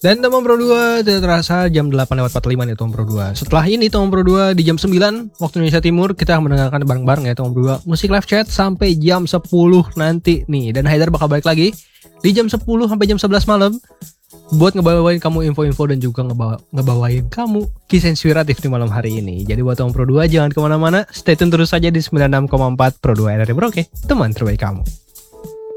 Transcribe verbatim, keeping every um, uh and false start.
Dan Tomong Pro dua tidak terasa jam delapan lewat empat puluh lima nih Tomong Pro dua. Setelah ini Tomong Pro dua di jam sembilan waktu Indonesia Timur kita akan mendengarkan bareng-bareng ya Tomong Pro dua musik live chat sampai jam sepuluh nanti nih. Dan Haidar bakal balik lagi di jam sepuluh sampai jam sebelas malam buat ngebawain kamu info-info dan juga ngebawa, ngebawain kamu kisah inspiratif di malam hari ini. Jadi buat Tomong Pro dua jangan kemana-mana, stay tune terus saja di sembilan puluh enam koma empat Pro dua R R I Merauke, teman terbaik kamu.